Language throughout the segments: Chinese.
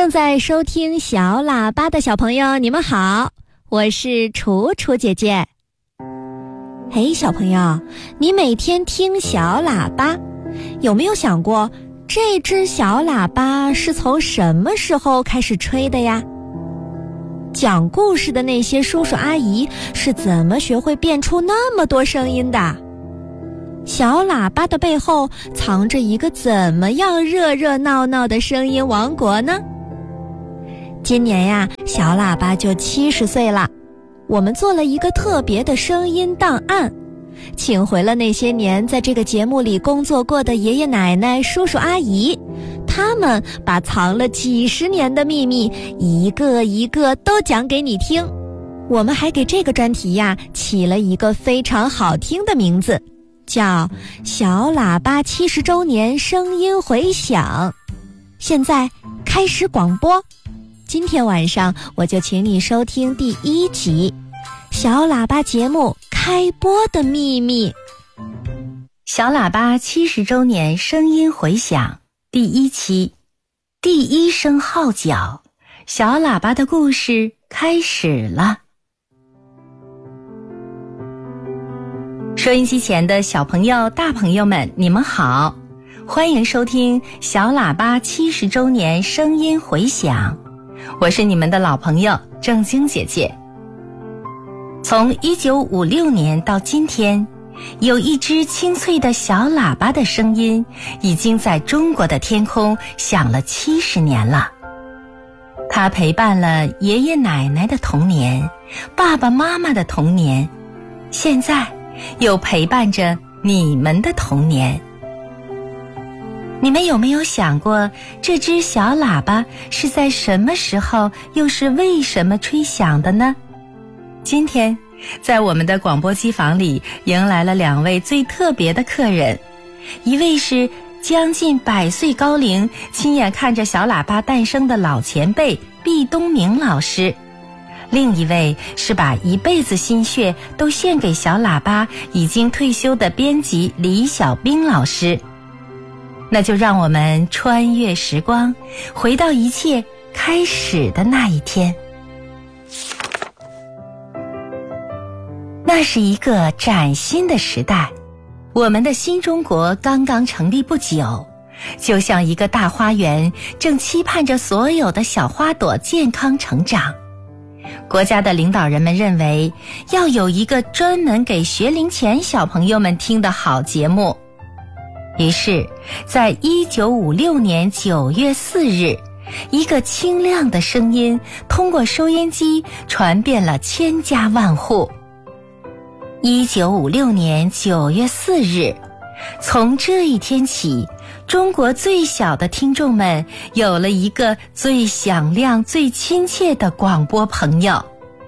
正在收听小喇叭的小朋友，你们好，我是楚楚姐姐。嘿，小朋友，你每天听小喇叭，有没有想过这只小喇叭是从什么时候开始吹的呀？讲故事的那些叔叔阿姨是怎么学会变出那么多声音的？小喇叭的背后藏着一个怎么样热热闹闹的声音王国呢？今年呀，小喇叭就70岁了。我们做了一个特别的声音档案，请回了那些年在这个节目里工作过的爷爷奶奶、叔叔阿姨，他们把藏了几十年的秘密一个一个都讲给你听。我们还给这个专题呀起了一个非常好听的名字，叫小喇叭70周年声音回响。现在开始广播，今天晚上我就请你收听第1集小喇叭节目开播的秘密。 小喇叭70周年声音回响第1期，第一声号角，小喇叭的故事开始了。收音机前的小朋友、大朋友们，你们好，欢迎收听小喇叭70周年声音回响，我是你们的老朋友正晶姐姐。从1956年到今天，有一只清脆的小喇叭的声音已经在中国的天空响了70年了。它陪伴了爷爷奶奶的童年，爸爸妈妈的童年，现在又陪伴着你们的童年。你们有没有想过，这只小喇叭是在什么时候，又是为什么吹响的呢？今天在我们的广播机房里迎来了2位最特别的客人，一位是将近100岁高龄，亲眼看着小喇叭诞生的老前辈毕东明老师，另一位是把一辈子心血都献给小喇叭，已经退休的编辑李小兵老师。那就让我们穿越时光，回到一切开始的那一天。那是一个崭新的时代，我们的新中国刚刚成立不久，就像一个大花园，正期盼着所有的小花朵健康成长。国家的领导人们认为，要有一个专门给学龄前小朋友们听的好节目。于是，在1956年9月4日，一个清亮的声音通过收音机传遍了千家万户。1956年9月4日，从这一天起，中国最小的听众们有了一个最响亮、最亲切的广播朋友。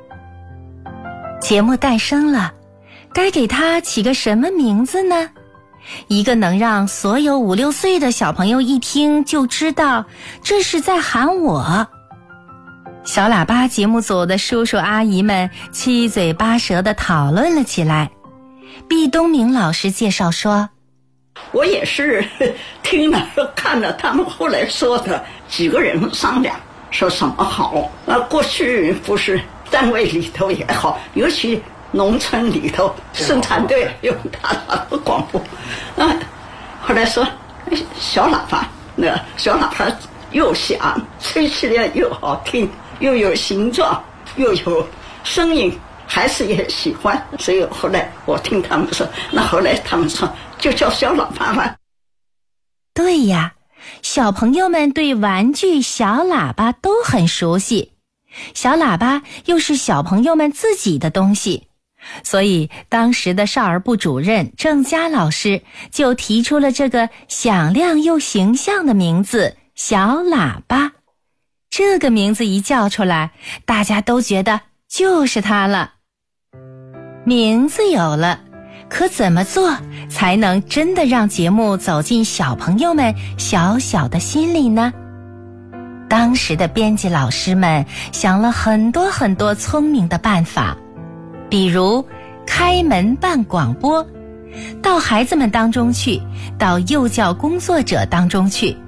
节目诞生了，该给它起个什么名字呢？一个能让所有5、6岁的小朋友一听就知道这是在喊我。小喇叭节目组的叔叔阿姨们七嘴八舌地讨论了起来。毕东明老师介绍说， 我也是听了看了他们后来说的，几个人商量说什么好。过去不是单位里头也好，尤其农村里头生产队用大喇叭广播，后来说小喇叭，那小喇叭又响，吹起来又好听，又有形状，又有声音，孩子也喜欢。所以后来我听他们说，那后来他们说就叫小喇叭吧。 对呀，小朋友们对玩具小喇叭都很熟悉，小喇叭又是小朋友们自己的东西，所以当时的少儿部主任郑佳老师就提出了这个响亮又形象的名字小喇叭。这个名字一叫出来，大家都觉得就是它了。名字有了，可怎么做才能真的让节目走进小朋友们小小的心里呢？当时的编辑老师们想了很多很多聪明的办法，比如开门办广播，到孩子们当中去，到幼教工作者当中去，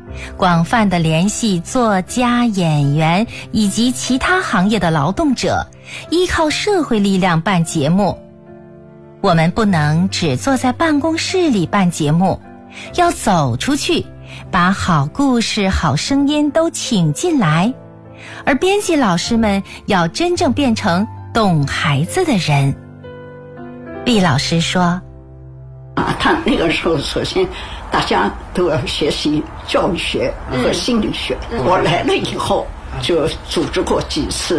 广泛地联系作家、演员以及其他行业的劳动者，依靠社会力量办节目。我们不能只坐在办公室里办节目，要走出去，把好故事、好声音都请进来。而编辑老师们要真正变成懂孩子的人。毕老师说， 他那个时候首先大家都要学习教育学和心理学。我来了以后就组织过几次